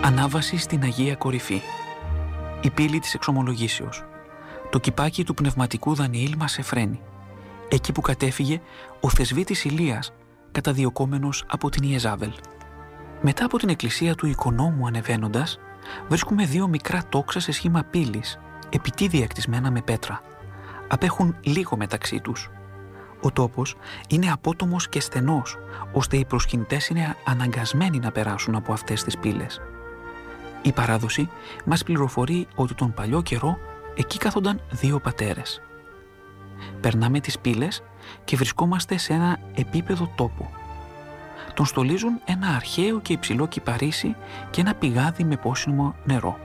Ανάβαση στην Αγία Κορυφή. Η πύλη της εξομολογήσεως. Το κυπάκι του πνευματικού Δανιήλ μας εφραίνει. Εκεί που κατέφυγε ο θεσβήτης Ηλίας, καταδιωκόμενος από την Ιεζάβελ. Μετά από την εκκλησία του οικονόμου ανεβαίνοντας, βρίσκουμε δύο μικρά τόξα σε σχήμα πύλης, επιτίδια κτισμένα με πέτρα. Απέχουν λίγο μεταξύ τους. Ο τόπος είναι απότομος και στενός, ώστε οι προσκυνητές είναι αναγκασμένοι να περάσουν από αυτές τις πύλες. Η παράδοση μας πληροφορεί ότι τον παλιό καιρό εκεί κάθονταν δύο πατέρες. Περνάμε τις πύλες και βρισκόμαστε σε ένα επίπεδο τόπο. Τον στολίζουν ένα αρχαίο και υψηλό κυπαρίσι και ένα πηγάδι με πόσιμο νερό.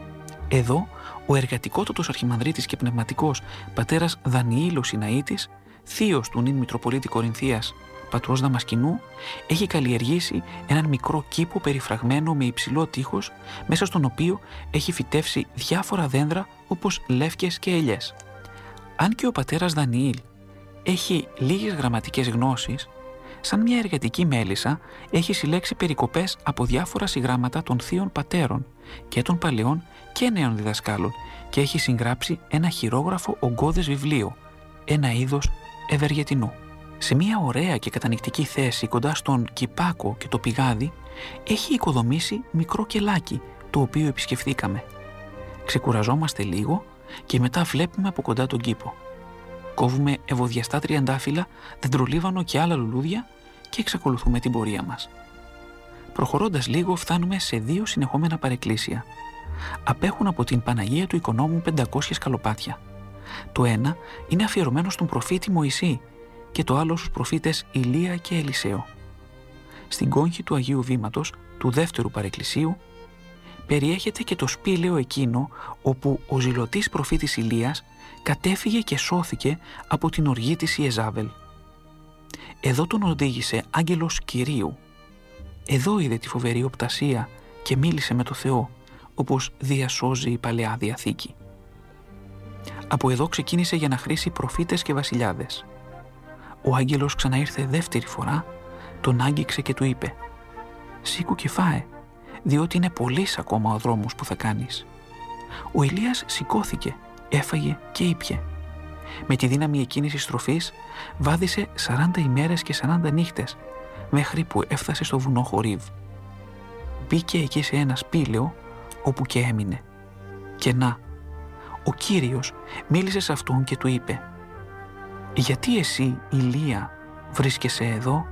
Εδώ ο εργατικότατος αρχιμανδρίτης και πνευματικός πατέρας Δανιήλ ο Σιναήτης, θείος του νυν Μητροπολίτη Κορινθίας πατρός Δαμασκηνού, έχει καλλιεργήσει έναν μικρό κήπο περιφραγμένο με υψηλό τείχος, μέσα στον οποίο έχει φυτεύσει διάφορα δέντρα όπως λεύκες και ελιές. Αν και ο πατέρας Δανιήλ έχει λίγες γραμματικές γνώσεις, σαν μια εργατική μέλισσα έχει συλλέξει περικοπές από διάφορα συγγράμματα των θείων πατέρων και των παλαιών και νέων διδασκάλων και έχει συγγράψει ένα χειρόγραφο ογκώδες βιβλίο, ένα είδος ευεργετινού. Σε μια ωραία και κατανοητική θέση κοντά στον κυπάκο και το πηγάδι έχει οικοδομήσει μικρό κελάκι, το οποίο επισκεφθήκαμε. Ξεκουραζόμαστε λίγο και μετά βλέπουμε από κοντά τον κήπο. Κόβουμε ευωδιαστά τριαντάφυλλα, δεντρολίβανο και άλλα λουλούδια και εξακολουθούμε την πορεία μας. Προχωρώντας λίγο φτάνουμε σε δύο συνεχόμενα παρεκκλήσια. Απέχουν από την Παναγία του Οικονόμου 500 σκαλοπάτια. Το ένα είναι αφιερωμένο στον προφήτη Μωυσή και το άλλο στους προφήτες Ηλία και Ελισαίο. Στην κόγχη του Αγίου Βήματος, του δεύτερου παρεκκλησίου, περιέχεται και το σπήλαιο εκείνο όπου ο ζηλωτής προφήτης Ηλίας κατέφυγε και σώθηκε από την οργή της Ιεζάβελ. Εδώ τον οδήγησε άγγελος Κυρίου. Εδώ είδε τη φοβερή οπτασία και μίλησε με το Θεό, όπως διασώζει η Παλαιά Διαθήκη. Από εδώ ξεκίνησε για να χρήσει προφήτες και βασιλιάδες. Ο άγγελος ξαναήρθε δεύτερη φορά, τον άγγιξε και του είπε «Σήκου και φάε, διότι είναι πολύς ακόμα ο δρόμος που θα κάνεις». Ο Ηλίας σηκώθηκε, έφαγε και ήπιε. Με τη δύναμη εκείνης της τροφής βάδισε 40 ημέρες και 40 νύχτες, μέχρι που έφτασε στο βουνό Χορίβ. Μπήκε εκεί σε ένα σπήλαιο, όπου και έμεινε. Και να, ο Κύριος μίλησε σε αυτόν και του είπε «Γιατί εσύ, Ηλία, βρίσκεσαι εδώ?»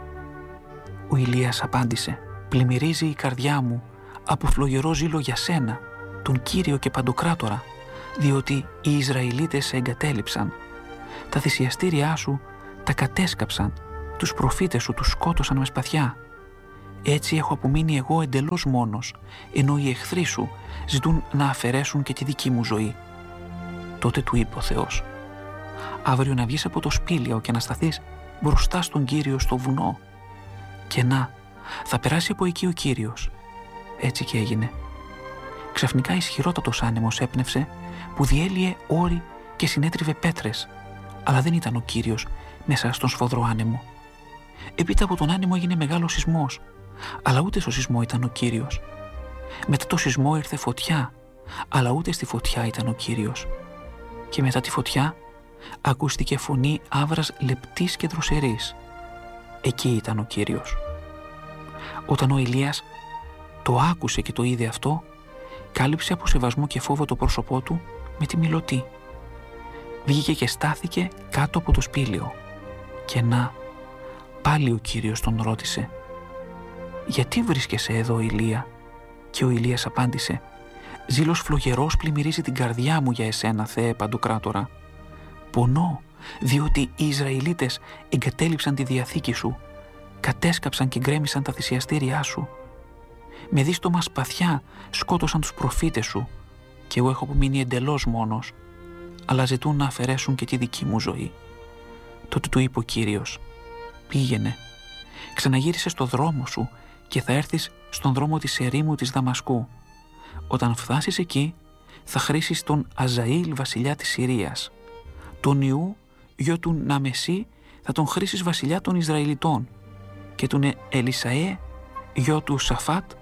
Ο Ηλίας απάντησε «Πλημμυρίζει η καρδιά μου από φλογερό ζήλο για σένα, τον Κύριο και Παντοκράτορα, διότι οι Ισραηλίτες σε εγκατέλειψαν. Τα θυσιαστήριά σου τα κατέσκαψαν, τους προφήτες σου τους σκότωσαν με σπαθιά. Έτσι έχω απομείνει εγώ εντελώς μόνος, ενώ οι εχθροί σου ζητούν να αφαιρέσουν και τη δική μου ζωή». Τότε του είπε ο Θεός «Αύριο να βγεις από το σπήλαιο και να σταθείς μπροστά στον Κύριο στο βουνό. Και να, θα περάσει από εκεί ο Κύριος». Έτσι και έγινε. Ξαφνικά ισχυρότατος άνεμος έπνευσε που διέλυε όρη και συνέτριβε πέτρες, αλλά δεν ήταν ο Κύριος μέσα στον σφοδρό άνεμο. Έπειτα από τον άνεμο έγινε μεγάλος σεισμός, αλλά ούτε στο σεισμό ήταν ο Κύριος. Μετά το σεισμό ήρθε φωτιά, αλλά ούτε στη φωτιά ήταν ο Κύριος. Και μετά τη φωτιά ακούστηκε φωνή άβρας λεπτής και δροσερής. Εκεί ήταν ο Κύριος. Όταν ο Ηλίας το άκουσε και το είδε αυτό, κάλυψε από σεβασμό και φόβο το πρόσωπό του με τη μιλωτή. Βγήκε και στάθηκε κάτω από το σπήλαιο. Και να, πάλι ο Κύριος τον ρώτησε «Γιατί βρίσκεσαι εδώ, Ηλία?» Και ο Ηλίας απάντησε «Ζήλος φλογερός πλημμυρίζει την καρδιά μου για εσένα, Θεέ Παντοκράτορα. Πονώ, διότι οι Ισραηλίτες εγκατέλειψαν τη διαθήκη σου, κατέσκαψαν και γκρέμισαν τα θυσιαστήριά σου. Με δύστομα σπαθιά σκότωσαν τους προφήτες σου και εγώ έχω απομείνει εντελώς μόνος, αλλά ζητούν να αφαιρέσουν και τη δική μου ζωή». Τότε του είπε ο Κύριος «Πήγαινε, ξαναγύρισε στο δρόμο σου και θα έρθεις στον δρόμο της ερήμου της Δαμασκού. Όταν φτάσεις εκεί θα χρήσεις τον Αζαήλ βασιλιά της Συρίας. Τον Ιού γιο του Ναμεσί θα τον χρήσεις βασιλιά των Ισραηλιτών και τον Ελισαέ γιο του Σαφάτ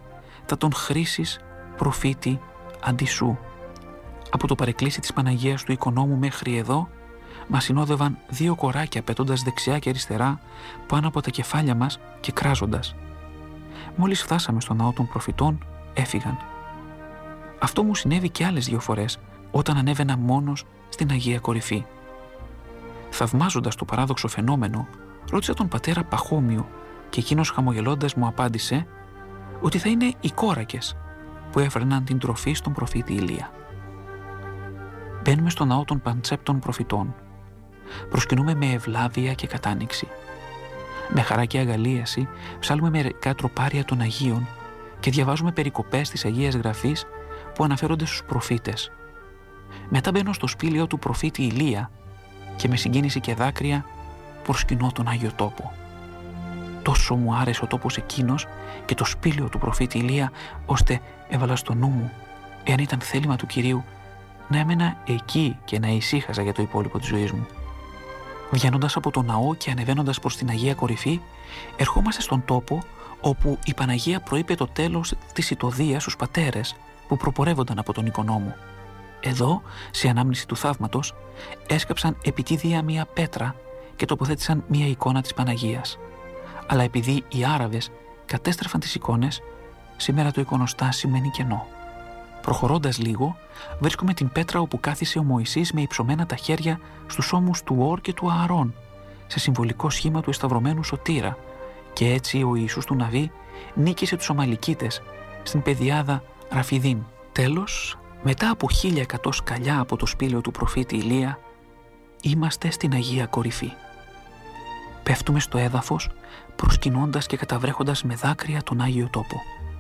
θα τον χρήσεις προφήτη αντί σου. Από το παρεκκλήσι της Παναγίας του Οικονόμου μέχρι εδώ μας συνόδευαν 2 κοράκια πετώντας δεξιά και αριστερά πάνω από τα κεφάλια μας και κράζοντας. Μόλις φτάσαμε στο ναό των προφητών, έφυγαν. Αυτό μου συνέβη και άλλες 2 φορές όταν ανέβαινα μόνος στην Αγία Κορυφή. Θαυμάζοντας το παράδοξο φαινόμενο, ρώτησα τον πατέρα Παχώμιο και εκείνος χαμογελώντας μου απάντησε ότι θα είναι οι κόρακες που έφερναν την τροφή στον προφήτη Ηλία. Μπαίνουμε στο ναό των παντσέπτων προφητών. Προσκυνούμε με ευλάβεια και κατάνοιξη. Με χαρά και αγαλίαση ψάλουμε μερικά τροπάρια των Αγίων και διαβάζουμε περικοπές της Αγίας Γραφής που αναφέρονται στους προφήτες. Μετά μπαίνω στο σπήλαιο του προφήτη Ηλία και με συγκίνηση και δάκρυα προσκυνώ τον Άγιο Τόπο. Τόσο μου άρεσε ο τόπος εκείνος και το σπήλαιο του προφήτη Ηλία, ώστε έβαλα στο νου μου, εάν ήταν θέλημα του Κυρίου, να έμενα εκεί και να ησύχαζα για το υπόλοιπο της ζωής μου. Βγαίνοντας από το ναό και ανεβαίνοντας προς την Αγία Κορυφή, ερχόμαστε στον τόπο όπου η Παναγία προείπε το τέλος της ητωδίας στους πατέρες που προπορεύονταν από τον Οικονόμο. Εδώ, σε ανάμνηση του θαύματος, έσκαψαν επιτίδια μία πέτρα και τοποθέτησαν μία εικόνα της Παναγίας. Αλλά επειδή οι Άραβες κατέστρεφαν τις εικόνες, σήμερα το εικονοστάσι μένει κενό. Προχωρώντας λίγο, βρίσκουμε την πέτρα όπου κάθισε ο Μωυσής με υψωμένα τα χέρια στους ώμους του Ορ και του Ααρών, σε συμβολικό σχήμα του εσταυρωμένου σωτήρα, και έτσι ο Ιησούς του Ναβί νίκησε τους Αμαλικίτες στην πεδιάδα Ραφιδίμ. Τέλος, μετά από 1100 σκαλιά από το σπήλαιο του προφήτη Ηλία, είμαστε στην Αγία Κορυφή. Πέφτουμε στο έδαφος, προσκυνώντας και καταβρέχοντας με δάκρυα τον Άγιο Τόπο.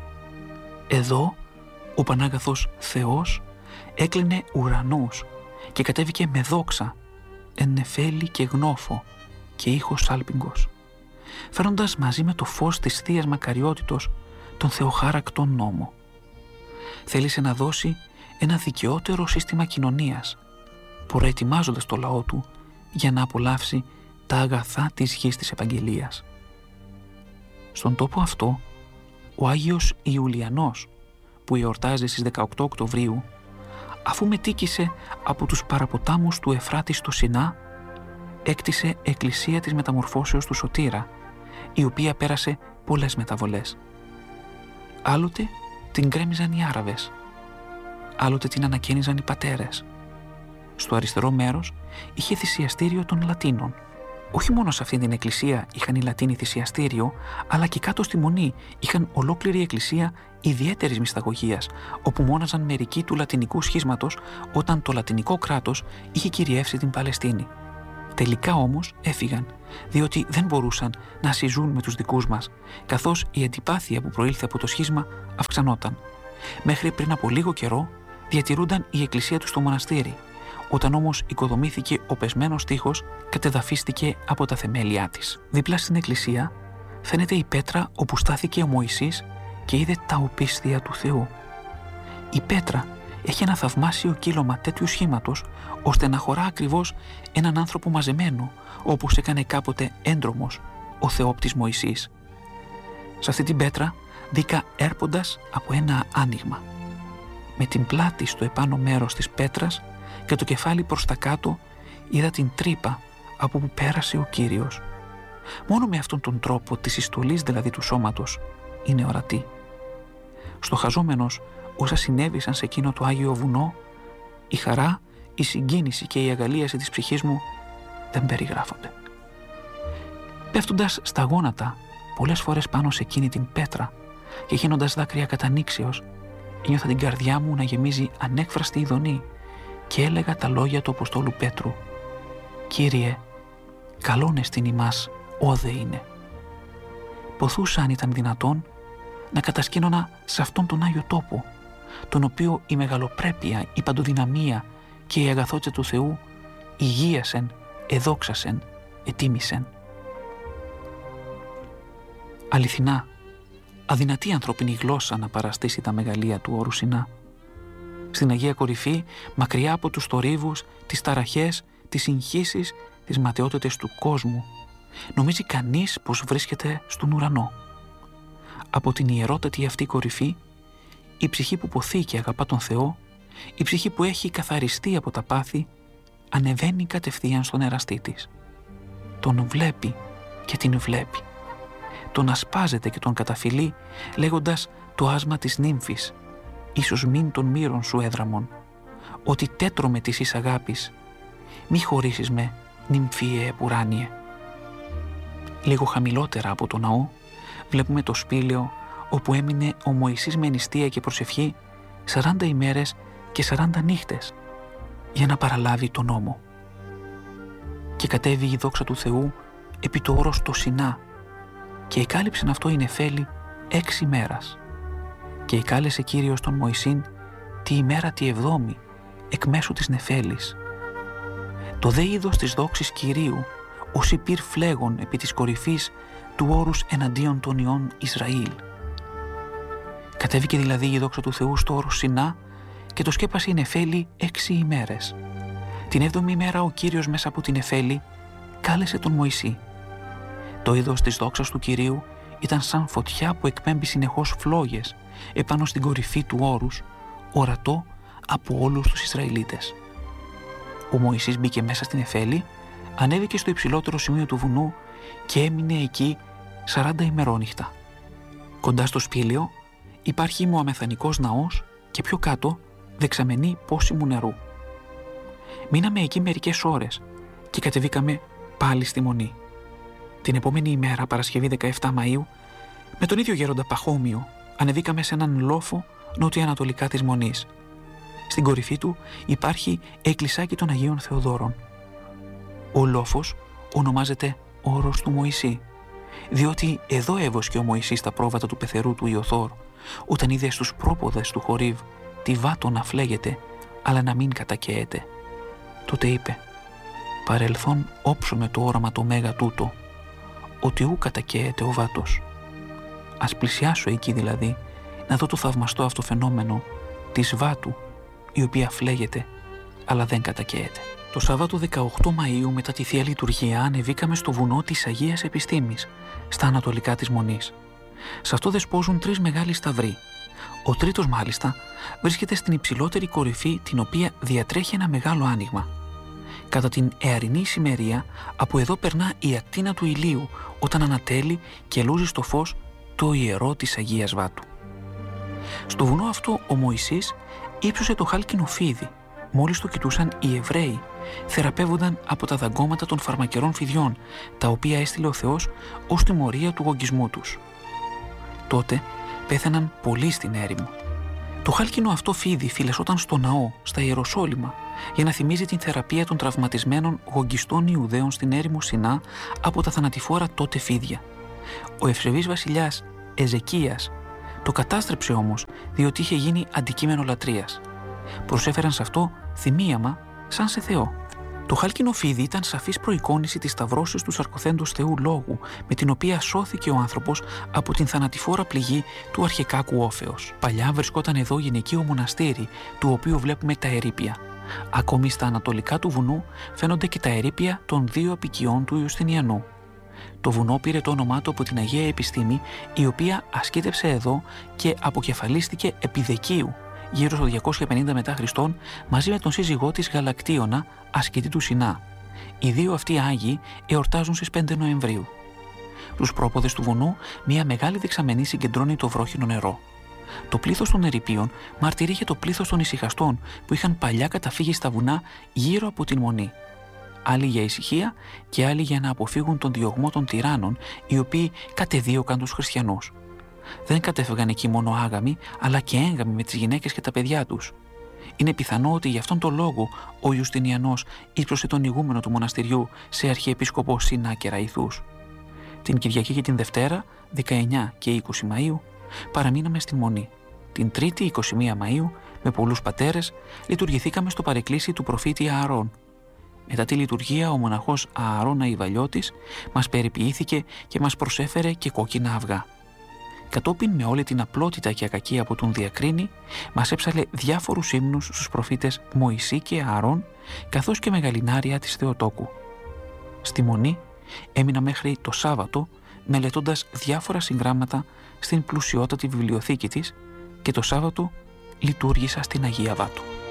Εδώ, ο Πανάγαθος Θεός έκλεινε ουρανούς και κατέβηκε με δόξα, εν νεφέλη και γνώφο και ήχος σάλπιγγος, φέροντας μαζί με το φως της Θείας Μακαριότητος τον θεοχάρακτον νόμο. Θέλησε να δώσει ένα δικαιότερο σύστημα κοινωνίας, προετοιμάζοντας το λαό του για να απολαύσει τα αγαθά της γης της Ευαγγελίας. Στον τόπο αυτό, ο Άγιος Ιουλιανός, που εορτάζει στις 18 Οκτωβρίου, αφού μετήκησε από τους παραποτάμους του Εφράτη στο Σινά, έκτισε εκκλησία της μεταμορφώσεως του Σωτήρα, η οποία πέρασε πολλές μεταβολές. Άλλοτε την γκρέμιζαν οι Άραβες, άλλοτε την ανακαίνιζαν οι πατέρες. Στο αριστερό μέρος είχε θυσιαστήριο των Λατίνων. Όχι μόνο σε αυτήν την εκκλησία είχαν οι Λατίνοι θυσιαστήριο, αλλά και κάτω στη Μονή είχαν ολόκληρη εκκλησία ιδιαίτερης μυσταγωγίας, όπου μόναζαν μερικοί του λατινικού σχίσματος όταν το λατινικό κράτος είχε κυριεύσει την Παλαιστίνη. Τελικά όμως έφυγαν, διότι δεν μπορούσαν να συζούν με τους δικούς μας, καθώς η αντιπάθεια που προήλθε από το σχίσμα αυξανόταν. Μέχρι πριν από λίγο καιρό διατηρούνταν η εκκλησία του στο μοναστήρι. Όταν όμως οικοδομήθηκε ο πεσμένος τοίχος, κατεδαφίστηκε από τα θεμέλια της. Δίπλα στην εκκλησία φαίνεται η πέτρα όπου στάθηκε ο Μωυσής και είδε τα οπίσθια του Θεού. Η πέτρα έχει ένα θαυμάσιο κύλωμα τέτοιου σχήματος, ώστε να χωρά ακριβώς έναν άνθρωπο μαζεμένο, όπως έκανε κάποτε έντρομος ο θεόπτης Μωυσής. Σε αυτή την πέτρα δήκα έρποντας από ένα άνοιγμα. Με την πλάτη στο επάνω μέρος της πέτρας και το κεφάλι προς τα κάτω είδα την τρύπα από που πέρασε ο Κύριος. Μόνο με αυτόν τον τρόπο της συστολής δηλαδή του σώματος είναι ορατή. Στοχαζόμενος όσα συνέβησαν σε εκείνο το Άγιο Βουνό, η χαρά, η συγκίνηση και η αγαλίαση της ψυχής μου δεν περιγράφονται. Πέφτοντας στα γόνατα πολλές φορές πάνω σε εκείνη την πέτρα και γίνοντας δάκρυα κατανήξεως, ένιωθα την καρδιά μου να γεμίζει ανέκφραστη ειδονή και έλεγα τα λόγια του Αποστόλου Πέτρου: «Κύριε, καλόν εστιν ημάς, όδε είναι». Ποθούσα αν ήταν δυνατόν να κατασκήνωνα σε αυτόν τον Άγιο Τόπο, τον οποίο η μεγαλοπρέπεια, η παντοδυναμία και η αγαθότητα του Θεού υγείασεν, εδόξασεν, ετίμησεν. Αληθινά, αδυνατή ανθρώπινη γλώσσα να παραστήσει τα μεγαλεία του όρου Σινά. Στην Αγία Κορυφή, μακριά από τους θορύβους, τις ταραχές, τις συγχύσεις, τις ματαιότητες του κόσμου, νομίζει κανείς πως βρίσκεται στον ουρανό. Από την ιερότατη αυτή κορυφή η ψυχή που ποθεί και αγαπά τον Θεό, η ψυχή που έχει καθαριστεί από τα πάθη, ανεβαίνει κατευθείαν στον εραστή της. Τον βλέπει και την βλέπει. Τον ασπάζεται και τον καταφυλεί, λέγοντας το άσμα της νύμφης, ίσως μην των μύρων σου έδραμον, ότι τέτρωμε της εις αγάπης, μη χωρίσεις με, νυμφίε επουράνιε. Λίγο χαμηλότερα από το ναό βλέπουμε το σπήλαιο όπου έμεινε ο Μωυσής με νηστεία και προσευχή 40 ημέρες και 40 νύχτες για να παραλάβει τον νόμο. Και κατέβη η δόξα του Θεού επί το όρος το Σινά και εκάλυψεν αυτό η νεφέλη 6 ημέρας. Και εκάλεσε Κύριος τον Μωυσήν τη ημέρα τη 7η εκ μέσου της νεφέλης. Το δε είδος της δόξης Κυρίου ως υπήρ φλέγον επί της κορυφής του όρους εναντίον των ιών Ισραήλ. Κατέβηκε δηλαδή η δόξα του Θεού στο όρος Σινά και το σκέπασε η νεφέλη 6 ημέρες. Την 7η ημέρα ο Κύριος μέσα από την νεφέλη κάλεσε τον Μωυσή. Το είδος της δόξας του Κυρίου ήταν σαν φωτιά που εκπέμπει συνεχώς φλόγες επάνω στην κορυφή του όρους, ορατό από όλους τους Ισραηλίτες. Ο Μωυσής μπήκε μέσα στην νεφέλη, ανέβηκε στο υψηλότερο σημείο του βουνού και έμεινε εκεί 40 ημερόνυχτα. Κοντά στο σπήλαιο υπάρχει μωαμεθανικός ναός και πιο κάτω δεξαμενή πόσιμου νερού. Μείναμε εκεί μερικές ώρες και κατεβήκαμε πάλι στη Μονή. Την επόμενη ημέρα, Παρασκευή 17 Μαΐου, με τον ίδιο γέροντα Παχώμιο, ανεβήκαμε σε έναν λόφο νότιο-ανατολικά της Μονής. Στην κορυφή του υπάρχει εκκλησάκι των Αγίων Θεοδόρων. Ο λόφος ονομάζεται Όρος του Μωυσή, διότι εδώ έβοσκε ο Μωυσής τα πρόβατα του πεθερού του Ιωθόρ, όταν είδε στους πρόποδες του Χορίβ τη βάτο να φλέγεται, αλλά να μην κατακαίεται. Τότε είπε: «Παρελθόν όψομαι το όραμα το μέγα τούτο, ότι ου κατακαίεται ο βάτος. Ας πλησιάσω εκεί δηλαδή, να δω το θαυμαστό αυτό φαινόμενο της βάτου, η οποία φλέγεται, αλλά δεν κατακαίεται». Το Σάββατο 18 Μαΐου μετά τη Θεία Λειτουργία ανεβήκαμε στο βουνό της Αγίας Επιστήμης, στα ανατολικά της Μονής. Σε αυτό δεσπόζουν 3 μεγάλοι σταυροί. Ο τρίτος μάλιστα βρίσκεται στην υψηλότερη κορυφή, την οποία διατρέχει ένα μεγάλο άνοιγμα. Κατά την εαρινή ησημερία, από εδώ περνά η ακτίνα του ηλίου όταν ανατέλει και λούζει στο φως το ιερό της Αγίας Βάτου. Στο βουνό αυτό ο Μωυσής ύψωσε το χάλκινο φίδι. Μόλις το κοιτούσαν οι Εβραίοι, θεραπεύονταν από τα δαγκώματα των φαρμακερών φιδιών, τα οποία έστειλε ο Θεός ως τιμωρία του γογγισμού τους. Τότε πέθαναν πολλοί στην έρημο. Το χάλκινο αυτό φίδι φυλασσόταν στο ναό, στα Ιεροσόλυμα, για να θυμίζει την θεραπεία των τραυματισμένων γογγιστών Ιουδαίων στην έρημο Σινά από τα θανατηφόρα τότε φίδια. Ο ευσεβής βασιλιάς Εζεκίας το κατάστρεψε όμως, διότι είχε γίνει αντικείμενο λατρείας. Προσέφεραν σε αυτό θυμίαμα σαν σε Θεό. Το χάλκινο φίδι ήταν σαφής προεικόνηση της σταυρώσεως του σαρκοθέντος Θεού Λόγου, με την οποία σώθηκε ο άνθρωπος από την θανατηφόρα πληγή του αρχικάκου όφεως. Παλιά βρισκόταν εδώ γυναικείο μοναστήρι, του οποίου βλέπουμε τα ερείπια. Ακόμη στα ανατολικά του βουνού φαίνονται και τα ερείπια των 2 απικιών του Ιουστινιανού. Το βουνό πήρε το όνομά του από την Αγία Επιστήμη, η οποία ασκήτευσε εδώ και αποκεφαλίστηκε επί Δεκίου, γύρω στο 250 μετά Χριστόν, μαζί με τον σύζυγό της Γαλακτίωνα, ασκητή του Σινά. Οι 2 αυτοί Άγιοι εορτάζουν στις 5 Νοεμβρίου. Στους πρόποδες του βουνού, μια μεγάλη δεξαμενή συγκεντρώνει το βρόχινο νερό. Το πλήθος των ερειπίων μαρτυρεί για το πλήθος των ησυχαστών που είχαν παλιά καταφύγει στα βουνά γύρω από την Μονή. Άλλοι για ησυχία και άλλοι για να αποφύγουν τον διωγμό των τυράννων, οι οποίοι κατεδίωκαν τους χριστιανούς. Δεν κατέφευγαν εκεί μόνο άγαμοι, αλλά και έγγαμοι με τις γυναίκες και τα παιδιά τους. Είναι πιθανό ότι γι' αυτόν τον λόγο ο Ιουστινιανός ύψωσε τον ηγούμενο του μοναστηριού σε αρχιεπίσκοπο Σινά και Ραϊθούς. Την Κυριακή και την Δευτέρα, 19 και 20 Μαΐου, παραμείναμε στην Μονή. Την Τρίτη, 21 Μαΐου, με πολλούς πατέρες, λειτουργηθήκαμε στο παρεκκλήσι του προφήτη Ααρών. Μετά τη λειτουργία, ο μοναχός Ααρών Αϊβαλιώτης μας περιποιήθηκε και μας προσέφερε και κόκκινα αυγά. Κατόπιν, με όλη την απλότητα και ακακία που τον διακρίνει, μας έψαλε διάφορους ύμνους στους προφήτες Μωυσή και Ααρών, καθώς και μεγαλινάρια της Θεοτόκου. Στη Μονή έμεινα μέχρι το Σάββατο, μελετώντας διάφορα συγγράμματα στην πλουσιότατη βιβλιοθήκη της, και το Σάββατο λειτουργήσα στην Αγία Βάτου.